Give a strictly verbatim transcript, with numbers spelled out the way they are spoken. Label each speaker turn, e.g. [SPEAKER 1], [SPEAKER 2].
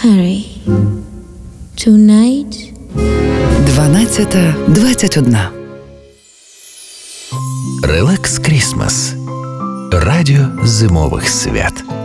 [SPEAKER 1] Harry. Tonight.
[SPEAKER 2] дванадцята двадцять одна.
[SPEAKER 3] Релакс Крісмас. Радіо зимових свят.